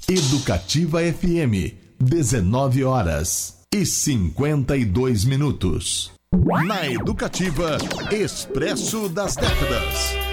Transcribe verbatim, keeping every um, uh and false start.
Educativa F M, dezenove horas e cinquenta e dois minutos. Na Educativa, Expresso das Décadas.